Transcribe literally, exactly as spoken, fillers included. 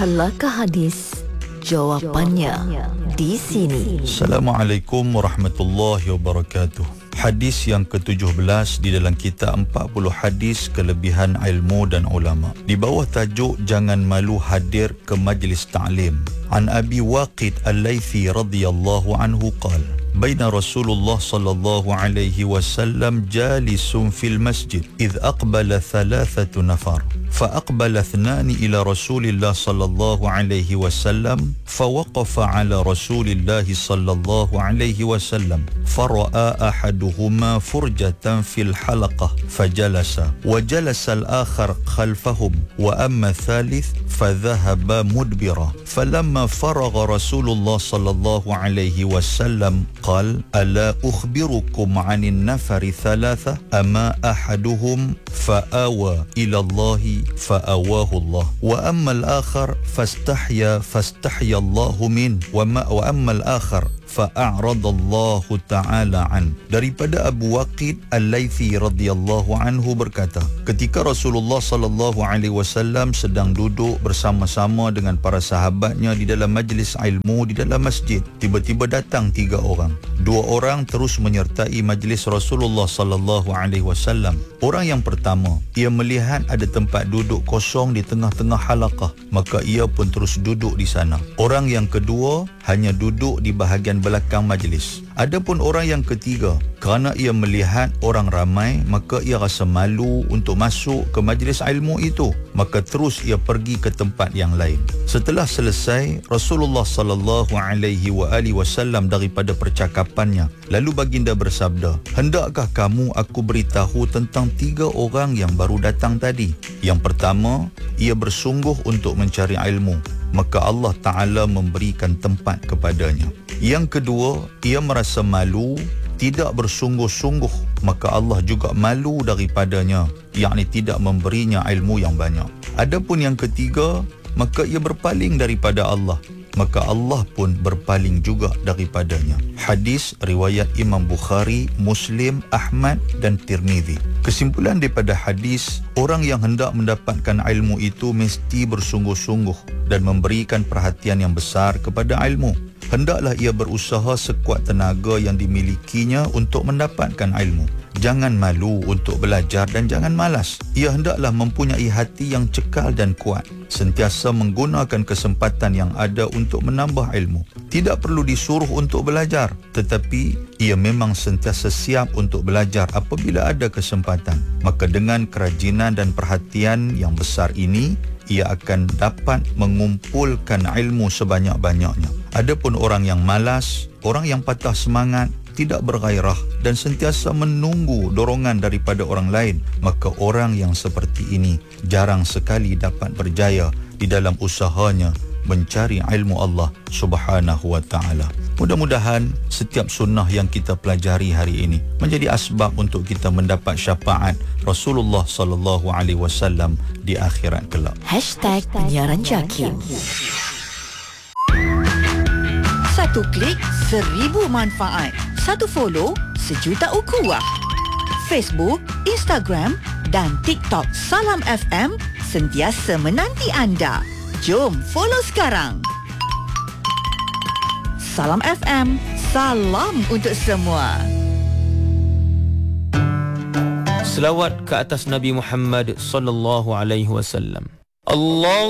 Halakah hadis? Jawapannya di sini. Assalamualaikum warahmatullahi wabarakatuh. Hadis yang ketujuh belas di dalam kitab empat puluh hadis kelebihan ilmu dan ulama. Di bawah tajuk jangan malu hadir ke majlis ta'lim. An Abi Waqid Al-Laythi radhiyallahu anhu qala بين رسول الله صلى الله عليه وسلم جالس في المسجد إذ أقبل ثلاثة نفر فأقبل اثنان إلى رسول الله صلى الله عليه وسلم فوقف على رسول الله صلى الله عليه وسلم فرأى أحدهما فرجة في الحلقة فجلس وجلس الآخر خلفهم وأما الثالث فذهب مدبرا فلما فرغ رسول الله صلى الله عليه وسلم قال ألا أخبركم عن النفر ثلاثة أما أحدهم فآوى إلى الله فآواه الله وأما الآخر فاستحيا فاستحيا الله منه وما وأما الآخر فأعرض الله تعالى عنه. Daripada Abu Waqid Al-Laythi radhiyallahu anhu berkata, ketika Rasulullah sallallahu alaihi wasallam sedang duduk bersama-sama dengan para sahabatnya di dalam majlis ilmu di dalam masjid, tiba-tiba datang tiga orang. Dua orang terus menyertai majlis Rasulullah sallallahu alaihi wasallam. Orang yang pertama, ia melihat ada tempat duduk kosong di tengah-tengah halaqah, maka ia pun terus duduk di sana. Orang yang kedua hanya duduk di bahagian belakang majlis. Adapun orang yang ketiga, kerana ia melihat orang ramai, maka ia rasa malu untuk masuk ke majlis ilmu itu, maka terus ia pergi ke tempat yang lain. Setelah selesai, Rasulullah sallallahu alaihi wasallam daripada percakapannya, lalu baginda bersabda, hendakkah kamu aku beritahu tentang tiga orang yang baru datang tadi? Yang pertama, ia bersungguh untuk mencari ilmu, maka Allah Ta'ala memberikan tempat kepadanya. Yang kedua, ia merasa malu, tidak bersungguh-sungguh, maka Allah juga malu daripadanya, yakni tidak memberinya ilmu yang banyak. Adapun yang ketiga, maka ia berpaling daripada Allah, maka Allah pun berpaling juga daripadanya. Hadis riwayat Imam Bukhari, Muslim, Ahmad dan Tirmizi. Kesimpulan daripada hadis, orang yang hendak mendapatkan ilmu itu mesti bersungguh-sungguh dan memberikan perhatian yang besar kepada ilmu. Hendaklah ia berusaha sekuat tenaga yang dimilikinya untuk mendapatkan ilmu. Jangan malu untuk belajar dan jangan malas. Ia hendaklah mempunyai hati yang cekal dan kuat, sentiasa menggunakan kesempatan yang ada untuk menambah ilmu. Tidak perlu disuruh untuk belajar, tetapi ia memang sentiasa siap untuk belajar apabila ada kesempatan. Maka dengan kerajinan dan perhatian yang besar ini, ia akan dapat mengumpulkan ilmu sebanyak-banyaknya. Adapun orang yang malas, orang yang patah semangat, tidak bergairah dan sentiasa menunggu dorongan daripada orang lain, maka orang yang seperti ini jarang sekali dapat berjaya di dalam usahanya mencari ilmu Allah Subhanahu wa taala. Mudah-mudahan setiap sunnah yang kita pelajari hari ini menjadi asbab untuk kita mendapat syafaat Rasulullah sallallahu alaihi wasallam di akhirat kelak. Hashtag Penyiaran Jakim. Satu klik, seribu manfaat. Satu follow, sejuta ukhuwah. Facebook, Instagram dan TikTok Salam F M sentiasa menanti anda. Jom follow sekarang. Salam F M, salam untuk semua. Selawat ke atas Nabi Muhammad sallallahu alaihi wasallam. Allah